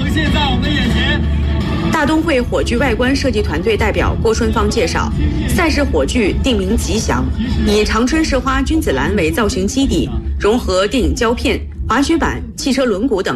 现在我们眼前。 大东会火炬外观设计团队代表郭春芳介绍，赛事火炬定名吉祥，以长春市花君子兰为造型基底，融合电影胶片、滑雪板、汽车轮毂等